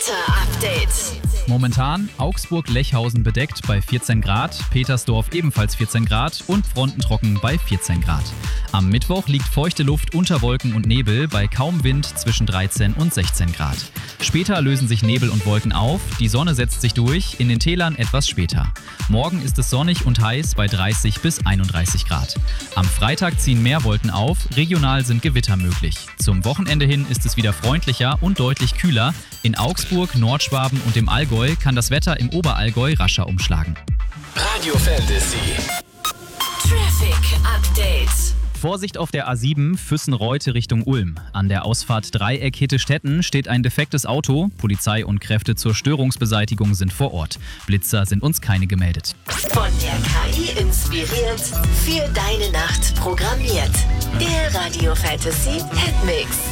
Wetter-Update. Momentan Augsburg-Lechhausen bedeckt bei 14 Grad, Petersdorf ebenfalls 14 Grad und Frontentrocken bei 14 Grad. Am Mittwoch liegt feuchte Luft unter Wolken und Nebel bei kaum Wind zwischen 13 und 16 Grad. Später lösen sich Nebel und Wolken auf, die Sonne setzt sich durch, in den Tälern etwas später. Morgen ist es sonnig und heiß bei 30 bis 31 Grad. Am Freitag ziehen mehr Wolken auf, regional sind Gewitter möglich. Zum Wochenende hin ist es wieder freundlicher und deutlich kühler. In Augsburg, Nordschwaben und dem Allgäu kann das Wetter im Oberallgäu rascher umschlagen. Radio Fantasy. Traffic Update. Vorsicht auf der A7 Füssen-Reute Richtung Ulm. An der Ausfahrt Dreieck Hittestätten steht ein defektes Auto. Polizei und Kräfte zur Störungsbeseitigung sind vor Ort. Blitzer sind uns keine gemeldet. Von der KI inspiriert, für deine Nacht programmiert. Der Radio Fantasy Hitmix.